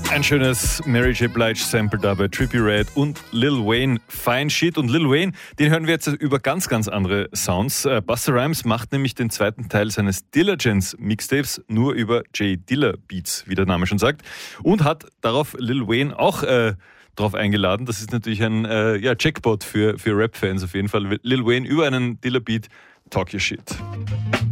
Ein schönes Mary J. Blige Sample da bei Trippie Redd und Lil Wayne, Fine Shit. Und Lil Wayne, den hören wir jetzt über ganz, ganz andere Sounds. Busta Rhymes macht nämlich den zweiten Teil seines Diligence Mixtapes nur über J Dilla Beats, wie der Name schon sagt. Und hat darauf Lil Wayne auch drauf eingeladen. Das ist natürlich ein Jackpot für Rap-Fans auf jeden Fall. Lil Wayne über einen Dilla Beat, Talk Your Shit.